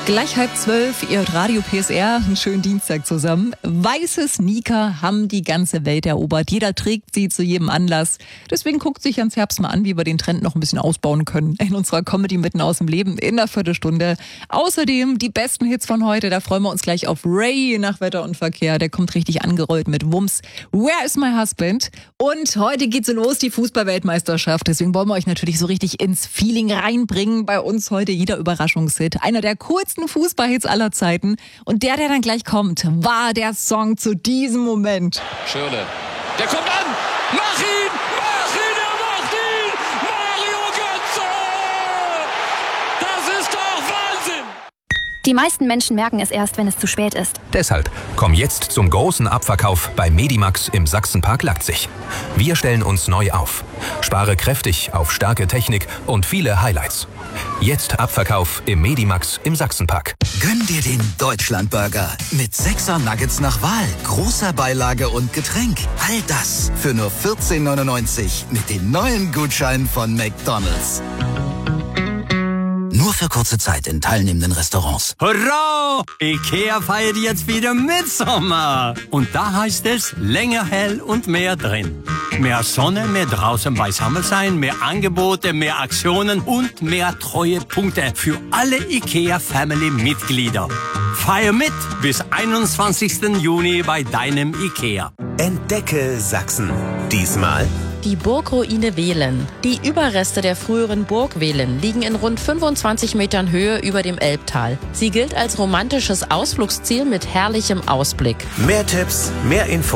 Gleich 11:30, ihr hört Radio PSR, einen schönen Dienstag zusammen. Weiße Sneaker haben die ganze Welt erobert. Jeder trägt sie zu jedem Anlass. Deswegen guckt sich ans Herbst mal an, wie wir den Trend noch ein bisschen ausbauen können. In unserer Comedy mitten aus dem Leben in der Viertelstunde. Außerdem die besten Hits von heute. Da freuen wir uns gleich auf Ray nach Wetter und Verkehr. Der kommt richtig angerollt mit Wumms. Where is my husband? Und heute geht's so los, die Fußball-Weltmeisterschaft. Deswegen wollen wir euch natürlich so richtig ins Feeling reinbringen. Bei uns heute jeder Überraschungshit. Einer der coolsten Fußballhits aller Zeiten. Und der dann gleich kommt, war der Song zu diesem Moment. Schirle, der kommt an! Mach ihn! Mach ihn! Er macht ihn! Mario Götze! Das ist doch Wahnsinn! Die meisten Menschen merken es erst, wenn es zu spät ist. Deshalb komm jetzt zum großen Abverkauf bei Medimax im Sachsenpark Leipzig. Wir stellen uns neu auf. Spare kräftig auf starke Technik und viele Highlights. Jetzt Abverkauf im Medimax im Sachsenpark. Gönn dir den Deutschlandburger mit 6er Nuggets nach Wahl, großer Beilage und Getränk. All das für nur 14,99 mit den neuen Gutscheinen von McDonald's. Nur für kurze Zeit in teilnehmenden Restaurants. Hurra! IKEA feiert jetzt wieder Mitsommer. Und da heißt es länger hell und mehr drin. Mehr Sonne, mehr draußen beisammen sein, mehr Angebote, mehr Aktionen und mehr Treuepunkte für alle IKEA-Family-Mitglieder. Feier mit bis 21. Juni bei deinem IKEA. Entdecke Sachsen. Diesmal die Burgruine Wehlen. Die Überreste der früheren Burg Wehlen liegen in rund 25 Metern Höhe über dem Elbtal. Sie gilt als romantisches Ausflugsziel mit herrlichem Ausblick. mehr Tipps, mehr Infos.